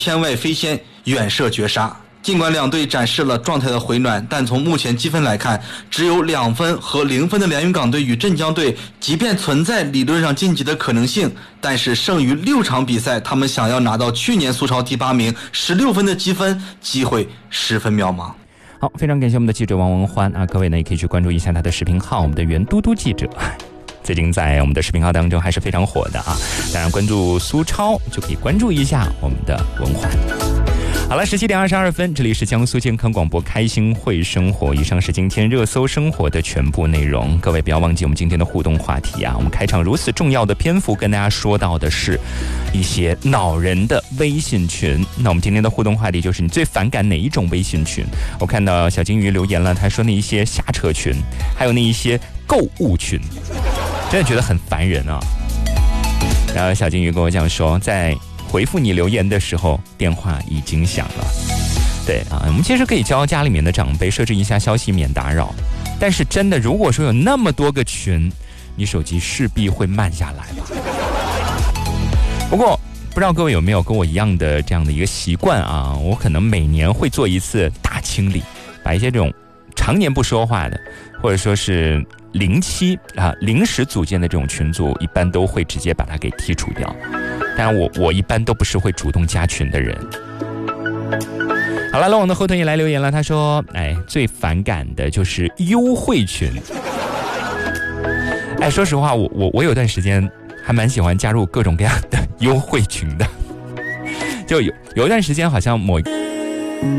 天外飞仙远射绝杀。尽管两队展示了状态的回暖，但从目前积分来看，只有2分和0分的连云港队与镇江队，即便存在理论上晋级的可能性，但是剩余6场比赛，他们想要拿到去年苏超第8名16分的积分，机会十分渺茫。 好，非常感谢我们的记者王文欢啊，各位呢也可以去关注一下他的视频号，我们的袁嘟嘟记者。最近在我们的视频号当中还是非常火的啊，当然关注苏超就可以关注一下我们的文欢。好了，17点22分，这里是江苏健康广播开心会生活，以上是今天热搜生活的全部内容。各位不要忘记我们今天的互动话题啊，我们开场如此重要的篇幅跟大家说到的是一些恼人的微信群。那我们今天的互动话题就是你最反感哪一种微信群？我看到小金鱼留言了，他说那一些瞎扯群，还有那一些购物群，真的觉得很烦人啊。然后小金鱼跟我讲说，在回复你留言的时候，电话已经响了。对啊，我们其实可以教家里面的长辈设置一下消息免打扰，但是真的，如果说有那么多个群，你手机势必会慢下来吧。不过不知道各位有没有跟我一样的这样的一个习惯啊？我可能每年会做一次大清理，把一些这种常年不说话的，或者说是临时组建的这种群组，一般都会直接把它给剔除掉。当然我一般都不是会主动加群的人。好了，龙王的后盾也来留言了，他说最反感的就是优惠群。说实话，我有段时间还蛮喜欢加入各种各样的优惠群的，就有一段时间好像某